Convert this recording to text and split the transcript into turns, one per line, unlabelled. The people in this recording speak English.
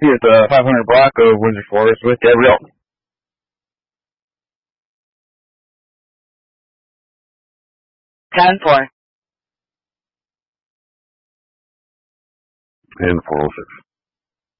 Here at the 500 block of Windsor Forest with Gabrielle.
10-4.
And 406.